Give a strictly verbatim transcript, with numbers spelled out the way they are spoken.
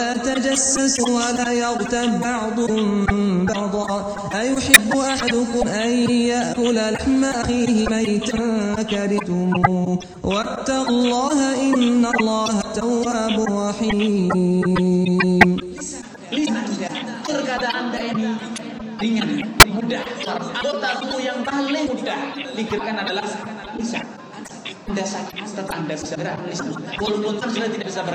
تجسسوا ولا يغتب بعضكم بعضا أيحب أحدكم أن يأكل لحم أخيه ميتا فكرهتموه واتقوا الله إن الله تواب رحيم. Perkata Anda ini ringan, mudah. Anggota tubuh yang paling mudah digerakkan adalah lisan. Anda sakit, tetap Anda bisa gerak lisan. Walaupun sudah tidak bisa